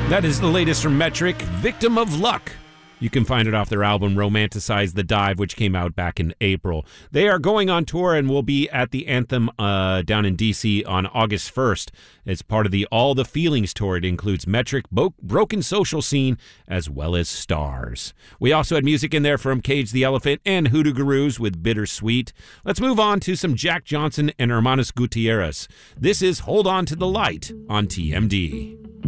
That is the latest from Metric, Victim of Luck. You can find it off their album Romanticize the Dive, which came out back in April. They are going on tour and will be at the Anthem down in D.C. on August 1st. It's part of the All the Feelings tour. It includes Metric, Broken Social Scene, as well as Stars. We also had music in there from Cage the Elephant and Hoodoo Gurus with Bittersweet. Let's move on to some Jack Johnson and Hermanos Gutierrez. This is Hold On to the Light on TMD.